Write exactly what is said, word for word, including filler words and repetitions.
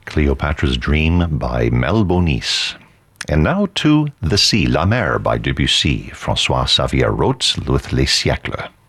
Cleopatra's Dream by Mel Bonis. And now to The Sea, La Mer by Debussy. François Xavier Roth, Luth les siècles.